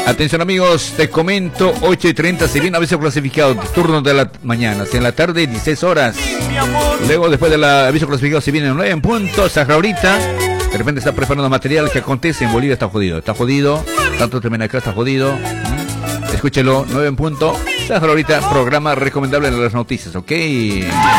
Atención amigos, te comento, 8:30 se viene aviso clasificado, turno de la mañana, en la tarde 16 horas. Luego después del aviso clasificado se viene 9 en punto, hasta ahorita. De repente está preparando material que acontece en Bolivia, está jodido, tanto termina acá, está jodido. Escúchelo, 9 en punto, hasta ahorita, programa recomendable de las noticias, ¿ok?